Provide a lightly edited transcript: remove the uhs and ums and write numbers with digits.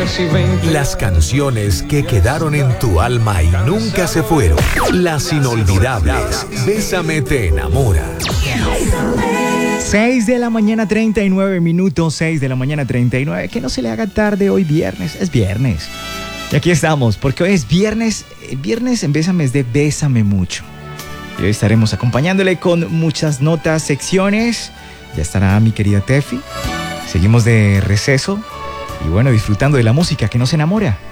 Las canciones que quedaron en tu alma y nunca se fueron. Las inolvidables. Bésame te enamora. 6 de la mañana 39 minutos, 6 de la mañana 39. Que no se le haga tarde hoy viernes, es viernes. Y aquí estamos, porque hoy es viernes. Viernes en Bésame es de Bésame Mucho. Y hoy estaremos acompañándole con muchas notas, secciones. Ya estará mi querida Tefi. Seguimos de receso. Y bueno, disfrutando de la música que nos enamora.